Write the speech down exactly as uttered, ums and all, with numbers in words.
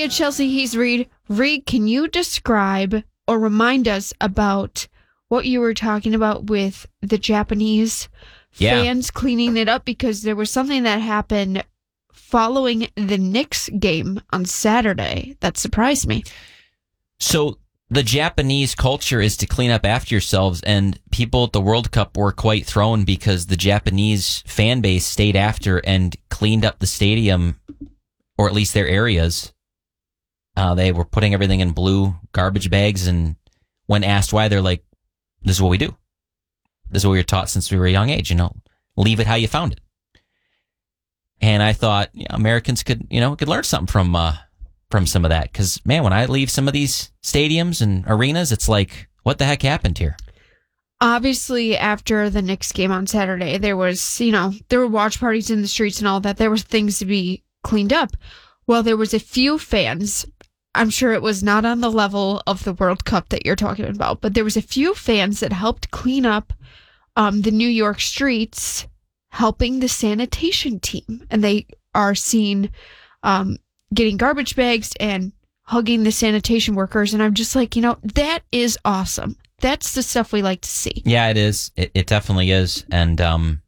at Chelsea He's Reed. Reed, can you describe or remind us about what you were talking about with the Japanese yeah. fans cleaning it up? Because there was something that happened following the Knicks game on Saturday that surprised me. So the Japanese culture is to clean up after yourselves, and people at the World Cup were quite thrown because the Japanese fan base stayed after and cleaned up the stadium, or at least their areas. Uh, they were putting everything in blue garbage bags, and when asked why, they're like, this is what we do. This is what we were taught since we were a young age, you know, leave it how you found it. And I thought, you know, Americans could, you know, could learn something from uh, from some of that. Because, man, when I leave some of these stadiums and arenas, it's like, what the heck happened here? Obviously, after the Knicks game on Saturday, there was, you know, there were watch parties in the streets and all that. There was things to be cleaned up. Well, there was a few fans. I'm sure it was not on the level of the World Cup that you're talking about, but there was a few fans that helped clean up um, the New York streets, helping the sanitation team. And they are seen um, getting garbage bags and hugging the sanitation workers. And I'm just like, you know, that is awesome. That's the stuff we like to see. Yeah, it is. It, it definitely is. And um,